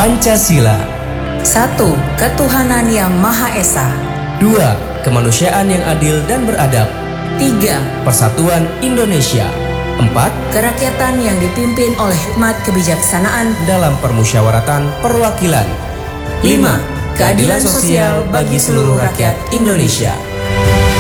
Pancasila. 1. Ketuhanan Yang Maha Esa. 2. Kemanusiaan yang adil dan beradab. 3. Persatuan Indonesia. 4. Kerakyatan yang dipimpin oleh hikmat kebijaksanaan Dalam permusyawaratan perwakilan. 5. Keadilan sosial bagi seluruh rakyat Indonesia.